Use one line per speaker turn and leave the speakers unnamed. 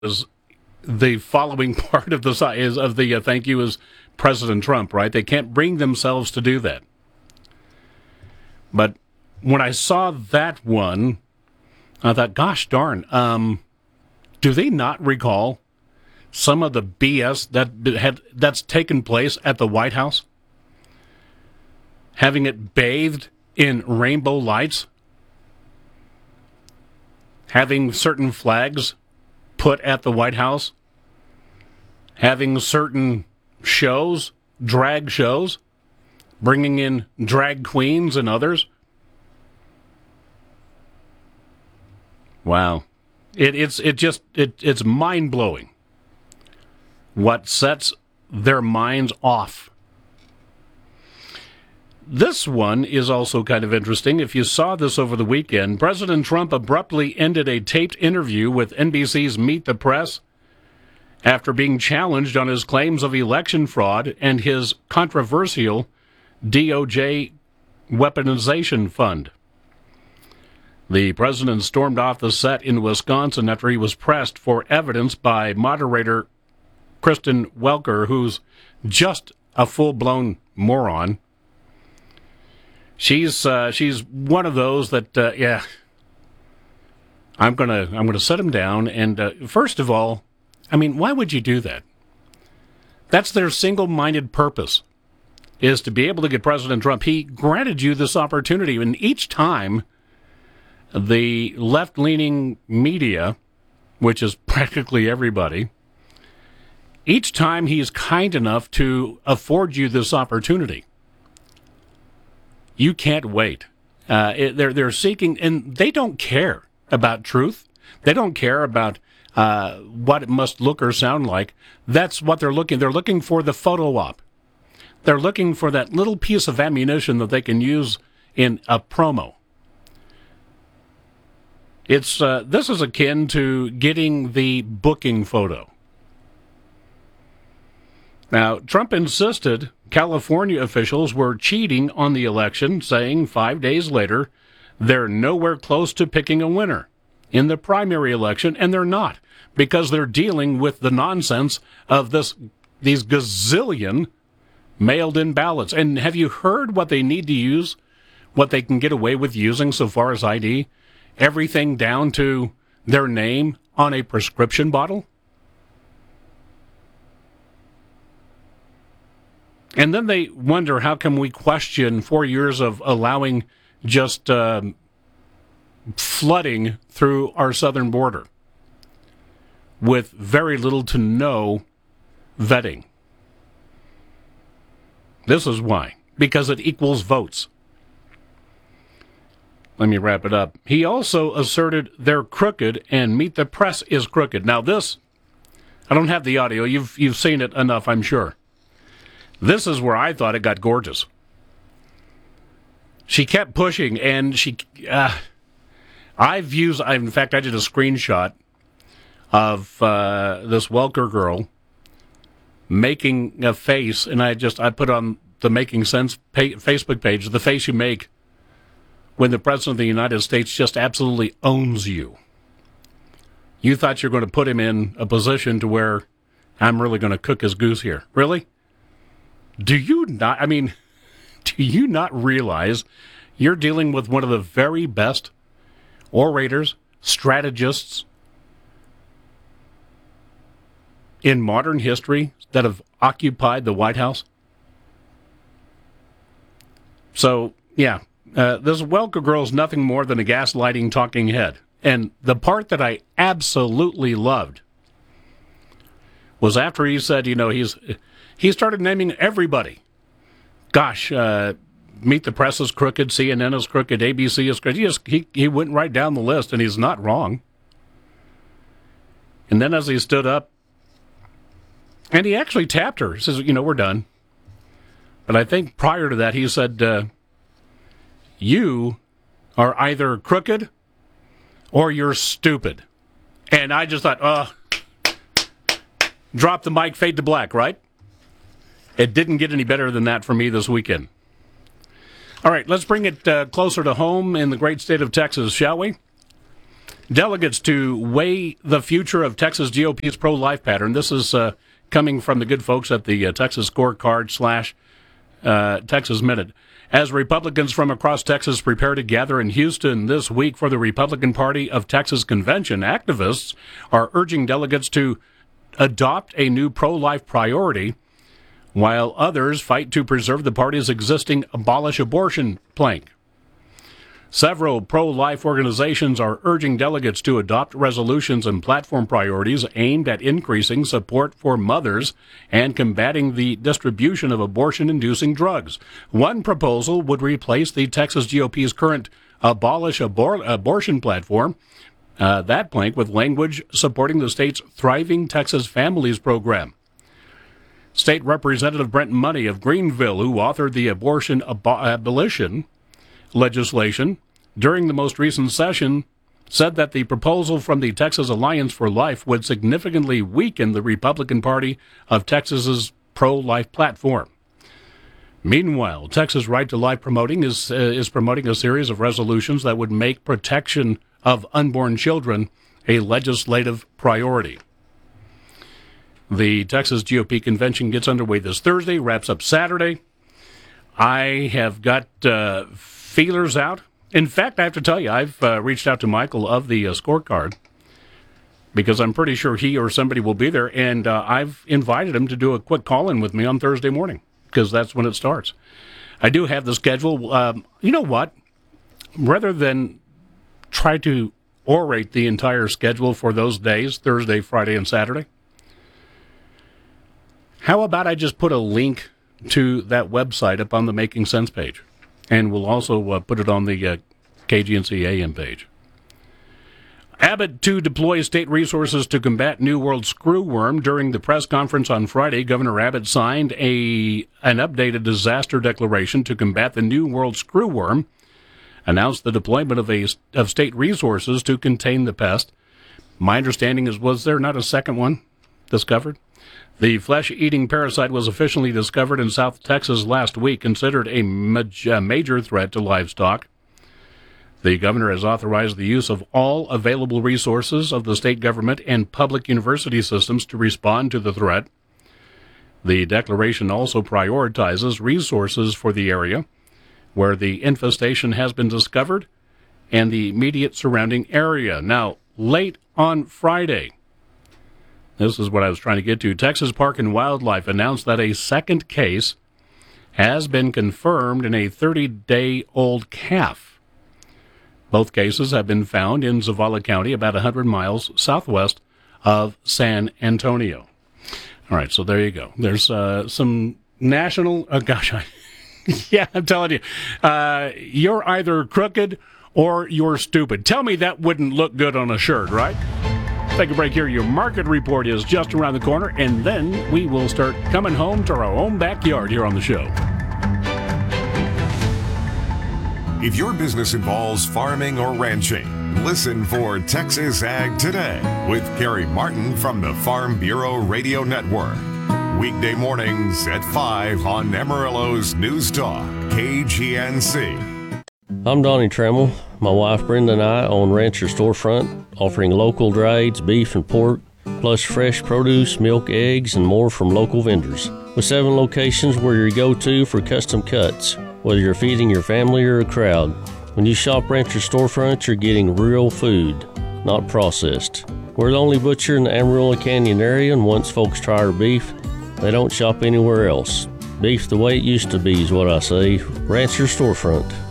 is the following part of the thank you is President Trump, right? They can't bring themselves to do that. But when I saw that one, I thought, gosh darn, do they not recall some of the BS that's taken place at the White House? Having it bathed in rainbow lights? Having certain flags put at the White House? Having certain shows, drag shows, bringing in drag queens and others? Wow. It's mind-blowing what sets their minds off. This one is also kind of interesting. If you saw this over the weekend, President Trump abruptly ended a taped interview with NBC's Meet the Press after being challenged on his claims of election fraud and his controversial DOJ weaponization fund. The president stormed off the set in Wisconsin after he was pressed for evidence by moderator Kristen Welker, who's just a full-blown moron. She's one of those that I'm gonna set him down. And first of all, I mean, why would you do that? That's their single-minded purpose, is to be able to get President Trump. He granted you this opportunity, and each time the left-leaning media, which is practically everybody, each time he's kind enough to afford you this opportunity, you can't wait. They're seeking, and they don't care about truth. They don't care about what it must look or sound like. That's what they're looking. They're looking for the photo op. They're looking for that little piece of ammunition that they can use in a promo. This is akin to getting the booking photo. Now, Trump insisted California officials were cheating on the election, saying 5 days later they're nowhere close to picking a winner in the primary election, and they're not, because they're dealing with the nonsense of these gazillion mailed-in ballots. And have you heard what they need to use, what they can get away with using so far as ID? Everything down to their name on a prescription bottle? And then they wonder, how can we question 4 years of allowing just flooding through our southern border with very little to no vetting? This is why. Because it equals votes. Let me wrap it up. He also asserted they're crooked and Meet the Press is crooked. Now this, I don't have the audio. You've seen it enough, I'm sure. This is where I thought it got gorgeous. She kept pushing, and in fact, I did a screenshot of this Welker girl making a face, and I put on the Making Sense Facebook page, the face you make when the President of the United States just absolutely owns you. You thought you're going to put him in a position to where I'm really going to cook his goose here. Really? Do you not realize you're dealing with one of the very best orators, strategists in modern history that have occupied the White House? So, yeah, this Welker girl is nothing more than a gaslighting talking head. And the part that I absolutely loved was after he said, he started naming everybody. Gosh, Meet the Press is crooked, CNN is crooked, ABC is crooked. He went right down the list, and he's not wrong. And then as he stood up, and he actually tapped her, he says, we're done. But I think prior to that, he said, you are either crooked or you're stupid. And I just thought, drop the mic, fade to black, right? It didn't get any better than that for me this weekend. All right, let's bring it closer to home in the great state of Texas, shall we? delegates to weigh the future of Texas GOP's pro-life pattern. This is coming from the good folks at the Texas Scorecard / Texas Minute. As Republicans from across Texas prepare to gather in Houston this week for the Republican Party of Texas convention, activists are urging delegates to adopt a new pro-life priority, while others fight to preserve the party's existing abolish abortion plank. Several pro-life organizations are urging delegates to adopt resolutions and platform priorities aimed at increasing support for mothers and combating the distribution of abortion-inducing drugs. One proposal would replace the Texas GOP's current abolish abortion platform, that plank, with language supporting the state's Thriving Texas Families program. State Representative Brent Money of Greenville, who authored the abortion abolition legislation during the most recent session, said that the proposal from the Texas Alliance for Life would significantly weaken the Republican Party of Texas's pro-life platform. Meanwhile, Texas Right to Life is promoting a series of resolutions that would make protection of unborn children a legislative priority. The Texas GOP convention gets underway this Thursday, wraps up Saturday. I have got feelers out. In fact, I have to tell you, I've reached out to Michael of the Scorecard because I'm pretty sure he or somebody will be there, and I've invited him to do a quick call-in with me on Thursday morning because that's when it starts. I do have the schedule. You know what? Rather than try to orate the entire schedule for those days, Thursday, Friday, and Saturday, how about I just put a link to that website up on the Making Sense page? And we'll also put it on the KGNC AM page. Abbott to deploy state resources to combat New World screwworm. During the press conference on Friday, Governor Abbott signed an updated disaster declaration to combat the New World screwworm, announced the deployment of state resources to contain the pest. My understanding is, was there not a second one discovered? The flesh-eating parasite was officially discovered in South Texas last week, considered a major threat to livestock. The governor has authorized the use of all available resources of the state government and public university systems to respond to the threat. The declaration also prioritizes resources for the area where the infestation has been discovered and the immediate surrounding area. Now, late on Friday, this is what I was trying to get to, Texas Park and Wildlife announced that a second case has been confirmed in a 30-day-old calf. Both cases have been found in Zavala County, about 100 miles southwest of San Antonio. All right, so there you go. There's some national... yeah, I'm telling you. You're either crooked or you're stupid. Tell me that wouldn't look good on a shirt, right? Take a break here. Your market report is just around the corner, and then we will start coming home to our own backyard here on the show.
If your business involves farming or ranching, listen for Texas Ag Today with Gary Martin from the Farm Bureau Radio Network. Weekday mornings at 5 on Amarillo's News Talk, KGNC.
I'm Donnie Trammell. My wife Brenda and I own Rancher Storefront, offering local drieds, beef and pork, plus fresh produce, milk, eggs, and more from local vendors. With 7 locations, we're your go-to for custom cuts, whether you're feeding your family or a crowd. When you shop Rancher Storefront, you're getting real food, not processed. We're the only butcher in the Amarillo Canyon area, and once folks try our beef, they don't shop anywhere else. Beef the way it used to be is what I say. Rancher Storefront.